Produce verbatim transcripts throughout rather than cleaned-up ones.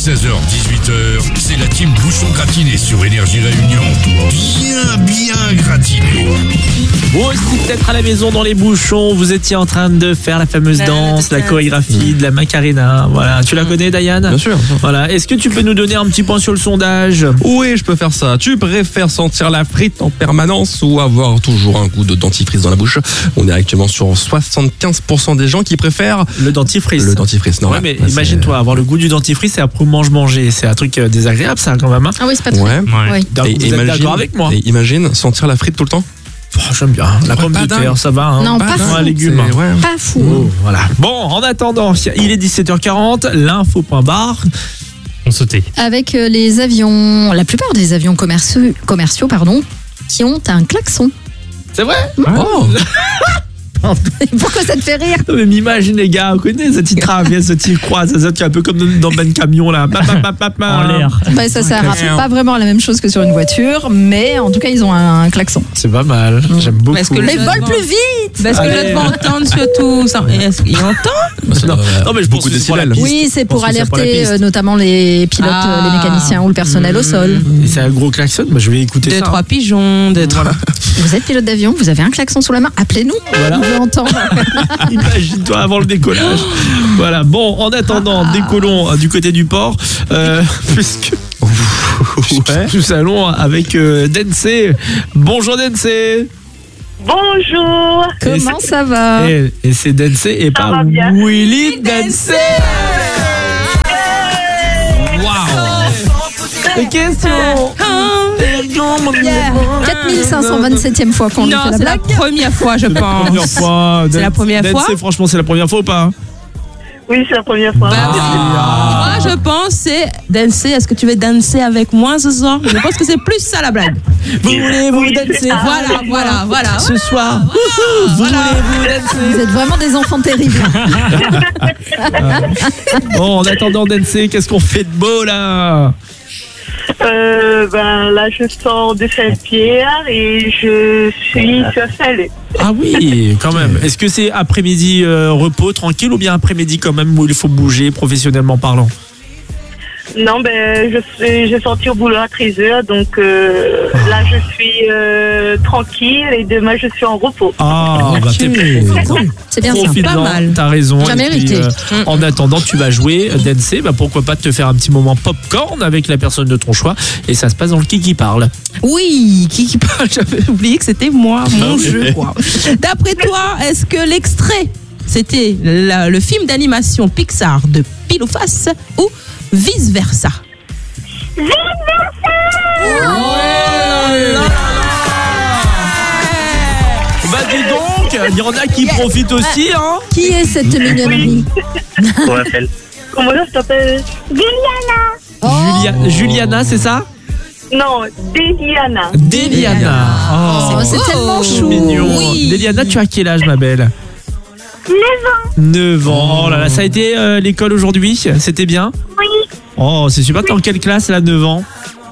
seize heures dix-huit heures, c'est la team Bouchon Gratiné sur Énergie Réunion. Bien, bien gratiné. Vous aussi peut-être à la maison dans les bouchons, vous étiez en train de faire la fameuse danse, la chorégraphie de la Macarena. Voilà, tu la connais, Diane ? Bien sûr. Voilà, est-ce que tu peux nous donner un petit point sur le sondage ? Oui, je peux faire ça. Tu préfères sentir la frite en permanence ou avoir toujours un goût de dentifrice dans la bouche ? On est actuellement sur soixante-quinze pour cent des gens qui préfèrent le dentifrice. Le dentifrice, non. Ouais, mais bah, imagine-toi, c'est... avoir le goût du dentifrice et après mange-manger. C'est un truc désagréable, ça, quand même. Hein. Ah oui, c'est pas très. Ouais. ouais. Donc, vous imagine, êtes d'accord avec moi ? Et imagine sentir la frite tout le temps ? Oh, j'aime bien. La pomme de terre, ça va. Hein. Non, pas, pas fou. Un légume. Ouais. Pas fou. Oh, voilà. Bon, en attendant, il est dix-sept heures quarante, l'info.bar. On sautait. Avec les avions, la plupart des avions commerciaux, commerciaux pardon, qui ont un klaxon. C'est vrai ? Oh. Pourquoi ça te fait rire ? Non mais m'imagine les gars, vous connaissez ce petit traverse, ce petit croise, ça c'est un peu comme dans Ben Camion là, bap, bap, bap, bap, en l'air. Bah, ça sert pas vraiment à la même chose que sur une voiture, mais en tout cas ils ont un, un klaxon. C'est pas mal, j'aime beaucoup. Parce que Mais le vole devant... plus vite. Parce que Allez. l'autre va entendre surtout. Ça... Est-ce qu'il entend ? non, non mais je beaucoup pense que c'est pour la décibels. piste. Oui, c'est Je pense pour que c'est pour la alerter piste. euh, notamment les pilotes, Ah. euh, les mécaniciens ou le personnel au sol. Et c'est un gros klaxon, bah, je vais écouter Deux, ça. trois pigeons, deux, trois. Vous êtes pilote d'avion, vous avez un klaxon sous la main, appelez-nous, Voilà. on veut entendre. Imagine-toi avant le décollage. Voilà, bon, en attendant, décollons euh, du côté du port, euh, puisque ouais, nous allons avec euh, Densé. Bonjour Densé. Bonjour. Comment ça va ? Et, et c'est Densé et Ça pas va bien. Willy Densé. Waouh. Les questions. quatre mille cinq cent vingt-septième fois qu'on lui Non, fait la c'est la blague. première fois, je pense. Première fois. C'est la première Densé, fois franchement, c'est la première fois ou pas? Oui, c'est la première fois. Bah, Ah. Moi, je pense c'est danser. Est-ce que tu veux danser avec moi ce soir ? Je pense que c'est plus ça la blague. Vous voulez vous danser? Voilà, voilà, voilà. Ce soir. Vous voulez vous danser? Vous êtes vraiment des enfants terribles. Bon, en attendant Densé, qu'est-ce qu'on fait de beau là? Euh, ben là, je sors de Saint-Pierre et je suis sur Saint-Leu. Ah oui, quand même. Est-ce que c'est après-midi euh, repos, tranquille, ou bien après-midi quand même où il faut bouger professionnellement parlant? Non, ben je suis, j'ai sorti au boulot à treize heures, donc euh, là, je suis euh, tranquille et demain, je suis en repos. Ah, bah t'es C'est bien ça. profites-en, Pas mal. t'as raison. T'as Et puis, mérité. euh, en attendant, tu vas jouer Densé, bah pourquoi pas te faire un petit moment popcorn avec la personne de ton choix, et ça se passe dans le qui qui parle. Oui, qui qui parle ? J'avais oublié que c'était moi, mon oui. jeu, quoi. D'après toi, est-ce que l'extrait, c'était la- le film d'animation Pixar de Pile ou Face ou vice versa ? Bah dis donc, il y en a qui profitent aussi, hein. Qui est cette mignonnerie ? Comment ça s'appelle? Julia- Juliana, c'est ça? Non, Déliana. Déliana. Oh, Oh, c'est tellement c'est chou. mignon. Oui. Déliana, tu as quel âge, ma belle? neuf ans. Oh là là, ça a été euh, l'école aujourd'hui? C'était bien? Oui. Oh, c'est super. T'es en quelle classe, là, neuf ans?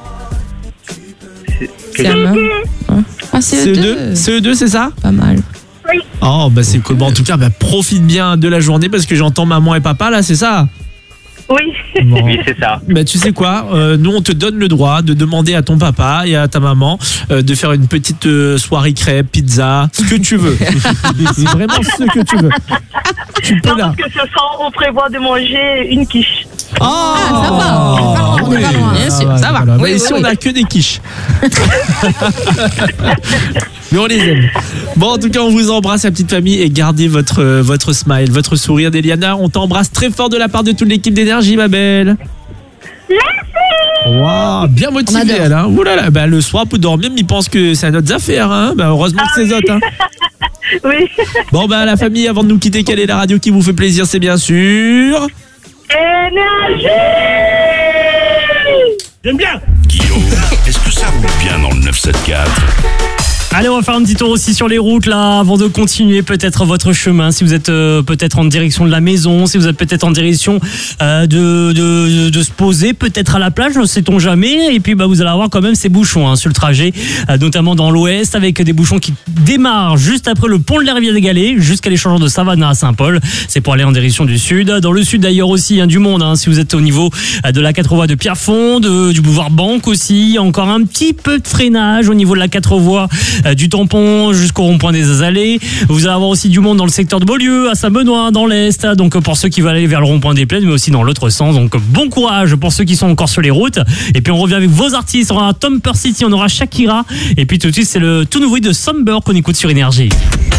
C'est un homme. Ah, c'est C E eux deux. deux. C E deux, c'est ça? Pas mal. Oh, bah c'est cool. Bon, en tout cas, bah, profite bien de la journée parce que j'entends maman et papa, là, c'est ça? Oui. Bon. Oui, c'est ça. Bah, tu sais quoi, euh, nous on te donne le droit de demander à ton papa et à ta maman euh, de faire une petite euh, soirée crêpe, pizza, ce que tu veux. C'est vraiment ce que tu veux. Tu peux Non, là. parce que ce soir, on prévoit de manger une quiche. Oh, ça va. On est pas loin. Bien sûr, ça va. Voilà. Oui, Bah, oui, ici, oui. on a que des quiches. Mais on les aime. Bon, en tout cas, on vous embrasse, la petite famille, et gardez votre, euh, votre smile, votre sourire, Déliana. On t'embrasse très fort de la part de toute l'équipe d'Énergie, ma belle. Merci. Wow, bien motivée, adore. elle. Hein. Ouh là là, bah, le soir, pour dormir, il pense que c'est à notre affaire. Hein. Bah, heureusement que c'est autres. Hein. Oui. Bon, bah, la famille, avant de nous quitter, quelle est la radio qui vous fait plaisir? C'est bien sûr... Énergie. J'aime bien. Guillaume, est-ce que ça roule bien dans le neuf cent soixante-quatre? Allez, on va faire un petit tour aussi sur les routes là, avant de continuer peut-être votre chemin. Si vous êtes euh, peut-être en direction de la maison, si vous êtes peut-être en direction euh, de, de, de se poser peut-être à la plage, ne sait-on jamais. Et puis bah, vous allez avoir quand même ces bouchons hein, sur le trajet, euh, notamment dans l'ouest, avec des bouchons qui démarrent juste après le pont de la rivière des Galets, jusqu'à l'échangeur de Savannah à Saint-Paul. C'est pour aller en direction du sud. Dans le sud d'ailleurs aussi, hein, du monde, hein, si vous êtes au niveau euh, de la quatre voies de Pierrefonds, de, du boulevard Banque aussi, encore un petit peu de freinage au niveau de la quatre voies euh, du tampon jusqu'au rond-point des Azalées. Vous allez avoir aussi du monde dans le secteur de Beaulieu, à Saint-Benoît, dans l'Est, donc pour ceux qui veulent aller vers le rond-point des Plaines, mais aussi dans l'autre sens. Donc bon courage pour ceux qui sont encore sur les routes. Et puis on revient avec vos artistes. On aura Tom Persity, on aura Shakira. Et puis tout de suite, c'est le tout nouveau de Somber qu'on écoute sur Énergie.